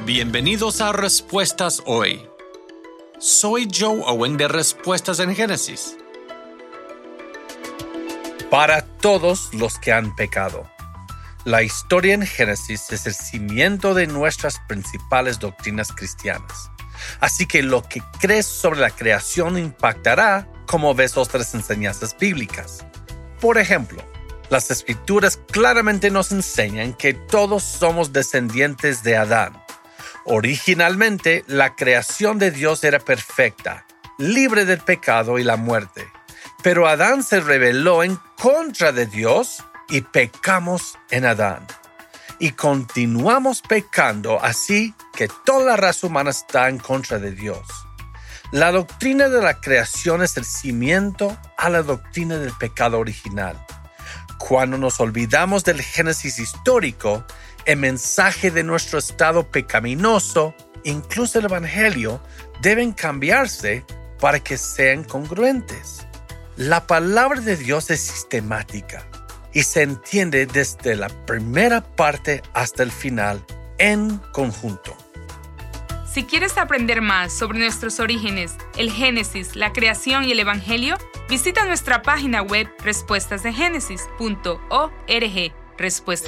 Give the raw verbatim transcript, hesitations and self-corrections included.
Bienvenidos a Respuestas Hoy. Soy Joe Owen de Respuestas en Génesis. Para todos los que han pecado. La historia en Génesis es el cimiento de nuestras principales doctrinas cristianas. Así que lo que crees sobre la creación impactará cómo ves otras enseñanzas bíblicas. Por ejemplo, las Escrituras claramente nos enseñan que todos somos descendientes de Adán. Originalmente, la creación de Dios era perfecta, libre del pecado y la muerte. Pero Adán se rebeló en contra de Dios y pecamos en Adán. Y continuamos pecando, así que toda la raza humana está en contra de Dios. La doctrina de la creación es el cimiento a la doctrina del pecado original. Cuando nos olvidamos del Génesis histórico, el mensaje de nuestro estado pecaminoso, incluso el Evangelio, deben cambiarse para que sean congruentes. La palabra de Dios es sistemática y se entiende desde la primera parte hasta el final en conjunto. Si quieres aprender más sobre nuestros orígenes, el Génesis, la creación y el Evangelio, visita nuestra página web respuestas de génesis punto org. Respuestas